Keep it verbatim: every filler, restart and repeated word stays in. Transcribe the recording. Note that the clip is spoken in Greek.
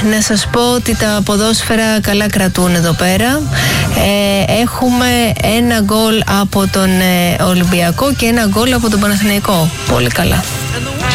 να σας πω ότι τα ποδόσφαιρα καλά κρατούν εδώ πέρα. Ε, έχουμε ένα γκολ από τον ε, Ολυμπιακό και ένα γκολ από τον Παναθηναϊκό. Πολύ καλά.